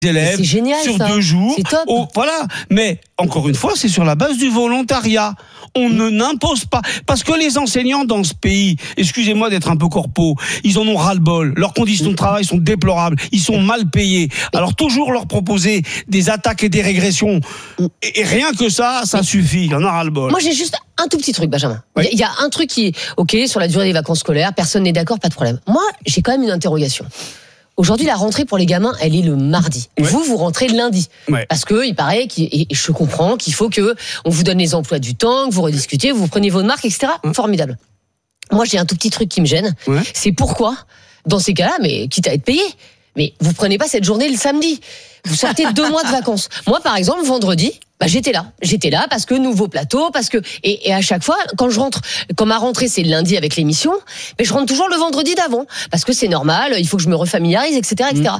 élèves c'est génial, sur ça. 2 jours. C'est top. Voilà. Mais encore une fois, c'est sur la base du volontariat. On ne n'impose pas. Parce que les enseignants dans ce pays, excusez-moi d'être un peu corpo, ils en ont ras-le-bol. Leurs conditions de travail sont déplorables. Ils sont mal payés. Alors toujours leur proposer des attaques et des régressions. Et rien que ça suffit. Il y en a ras-le-bol. Moi, j'ai juste un tout petit truc, Benjamin. Oui. Il y a un truc qui est OK sur la durée des vacances scolaires. Personne n'est d'accord, pas de problème. Moi, j'ai quand même une interrogation. Aujourd'hui, la rentrée pour les gamins, elle est le mardi. Ouais. Vous rentrez le lundi. Ouais. Parce que il paraît, et je comprends qu'il faut que on vous donne les emplois du temps, que vous rediscutiez, vous preniez vos marques, etc. Formidable. Moi, j'ai un tout petit truc qui me gêne. Ouais. C'est pourquoi, dans ces cas-là, mais quitte à être payé, mais vous prenez pas cette journée le samedi. Vous sortez 2 mois de vacances. Moi, par exemple, vendredi, j'étais là. J'étais là parce que nouveau plateau, parce que et à chaque fois, quand ma rentrée c'est le lundi avec l'émission, mais je rentre toujours le vendredi d'avant parce que c'est normal. Il faut que je me refamiliarise, etc., etc.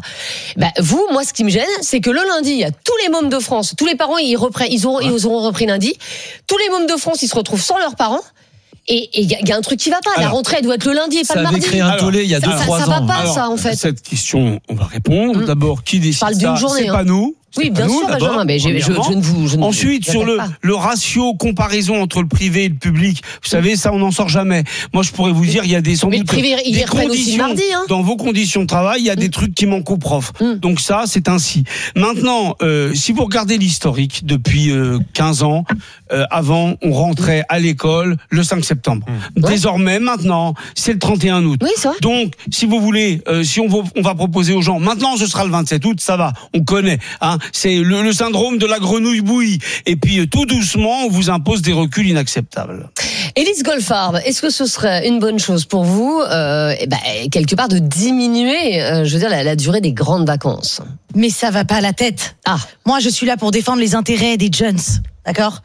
Moi, ce qui me gêne, c'est que le lundi, il y a tous les mômes de France, tous les parents, ils auront repris lundi. Tous les mômes de France, ils se retrouvent sans leurs parents. Et il y a un truc qui va pas. La rentrée elle doit être le lundi et pas le mardi. Ça avait créé un tollé il y a 2-3 ans. Ça va pas, ça, en fait. Cette question, on va répondre. D'abord, qui décide parle ça? d'une journée, C'est pas nous. Oui, bien sûr, Benjamin, mais je ne vous. Ensuite, sur le ratio comparaison entre le privé et le public, vous savez, ça, on n'en sort jamais. Moi, je pourrais vous dire, il y a des Mais le privé, ils reprennent aussi le mardi, hein. Dans vos conditions de travail, il y a des trucs qui manquent aux profs. Donc ça, c'est ainsi. Maintenant, si vous regardez l'historique, depuis 15 ans, avant, on rentrait à l'école le 5 septembre. Désormais, maintenant, c'est le 31 août. Oui, c'est vrai. Donc, si vous voulez, si on va proposer aux gens, maintenant, ce sera le 27 août, ça va, on connaît, hein. C'est le syndrome de la grenouille bouillie. Et puis, tout doucement, on vous impose des reculs inacceptables. Élise Goldfarb, est-ce que ce serait une bonne chose pour vous, quelque part, de diminuer, la durée des grandes vacances? Mais ça va pas à la tête. Ah. Moi, je suis là pour défendre les intérêts des jeunes. D'accord?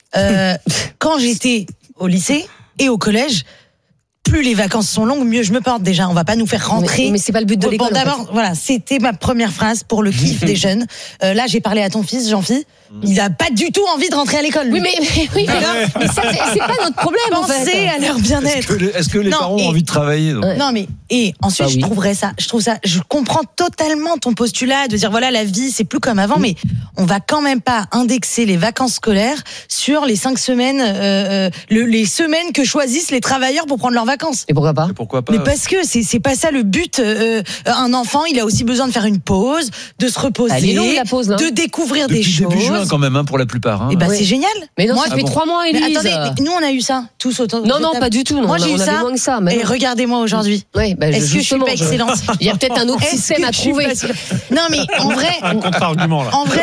Quand j'étais au lycée et au collège, plus les vacances sont longues, mieux je me porte déjà. On va pas nous faire rentrer. Mais c'est pas le but de l'école. Bon, d'abord, voilà, c'était ma première phrase pour le kiff des jeunes. Là, j'ai parlé à ton fils, Jean-Phi. Il a pas du tout envie de rentrer à l'école. Oui, mais ça, c'est pas notre problème, en fait. Pensez à leur bien-être. Est-ce que les parents ont envie de travailler? Non, mais et ensuite, je comprends totalement ton postulat de dire voilà, la vie c'est plus comme avant, mais on va quand même pas indexer les vacances scolaires sur les 5 semaines, les semaines que choisissent les travailleurs pour prendre leurs vacances. Et pourquoi pas? Mais parce que c'est pas ça le but. Un enfant, il a aussi besoin de faire une pause, de se reposer, elle est longue, la pause, là. De découvrir Depuis des choses. début juin quand même, pour la plupart. Et c'est génial. Mais non, ça fait 3 mois, Élise. Mais attendez, nous on a eu ça tous autant. Non, pas du tout. Non, moi j'ai eu ça. Moins que ça. Mais et regardez-moi aujourd'hui. Oui, est-ce que je suis pas excellente? Il y a peut-être un autre système à trouver. Non, mais en vrai, un contre-argument là. En vrai,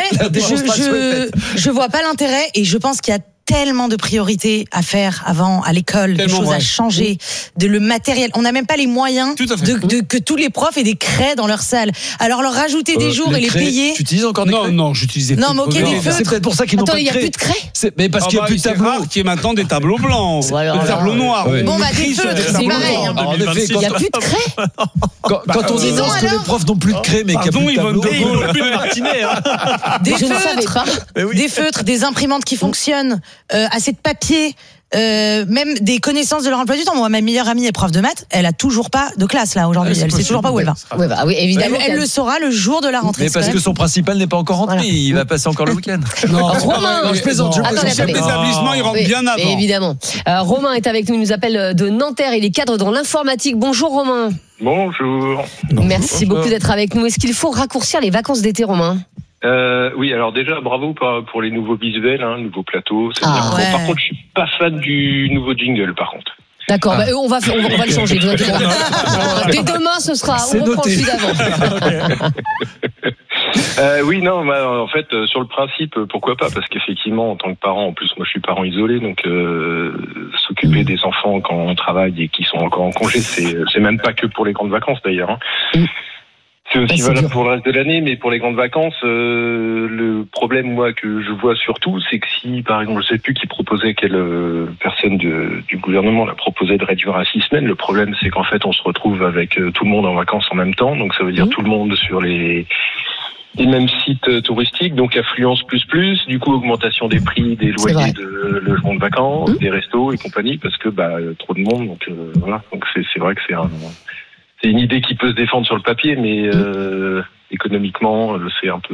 je vois pas l'intérêt et je pense qu'il y a tellement de priorités à faire avant à l'école, des choses à changer, de le matériel. On n'a même pas les moyens que tous les profs aient des craies dans leur salle. Alors leur rajouter des jours et les payer. Tu utilises encore des craies? Non, j'utilisais. Non, mais ok, des feutres. C'est peut-être pour ça qu'ils n'ont pas de craies. Attends, il n'y a plus de craies. Mais parce qu'il n'y a plus de tableaux. Qui est maintenant des tableaux blancs, des tableaux noirs. Bon, des feutres, c'est pareil. Il n'y a plus de craies. Quand on annonce que les profs n'ont plus de craies, mais qu'il n'y a plus de tableaux. Ils n'ont plus de martinet. Je ne savais pas. Des feutres, des imprimantes qui fonctionnent, assez de papier, même des connaissances de leur emploi du temps. Moi, ma meilleure amie est prof de maths, elle a toujours pas de classe là aujourd'hui. Elle sait toujours pas où elle va. Oui, évidemment. Elle le saura le jour de la rentrée. Mais parce que son principal n'est pas encore rentré, il va passer encore le week-end. Romain, je plaisante. Attendez. L'établissement, il rentre bien avant. Évidemment. Romain est avec nous, il nous appelle de Nanterre, il est cadre dans l'informatique. Bonjour Romain. Bonjour. Merci beaucoup d'être avec nous. Est-ce qu'il faut raccourcir les vacances d'été, Romain? Oui, alors déjà bravo pour les nouveaux visuels, nouveaux plateaux. C'est bien. Ouais. Par contre, je suis pas fan du nouveau jingle, par contre. D'accord, on va le changer. Dès demain, ce sera. On reprend celui d'avant. Oui, non, en fait, sur le principe, pourquoi pas? Parce qu'effectivement, en tant que parent, en plus, moi, je suis parent isolé, donc s'occuper des enfants quand on travaille et qui sont encore en congé, c'est même pas que pour les grandes vacances d'ailleurs. C'est aussi valable pour le reste de l'année, mais pour les grandes vacances, le problème, moi, que je vois surtout, c'est que si, par exemple, je sais plus qui proposait, quelle personne du gouvernement l'a proposé de réduire à 6 semaines, le problème, c'est qu'en fait, on se retrouve avec tout le monde en vacances en même temps, donc ça veut dire tout le monde sur les mêmes sites touristiques, donc affluence plus, du coup, augmentation des prix, des loyers de logements de vacances, des restos et compagnie, parce que, trop de monde, donc voilà, donc c'est vrai que c'est une idée qui peut se défendre sur le papier, mais économiquement, c'est un peu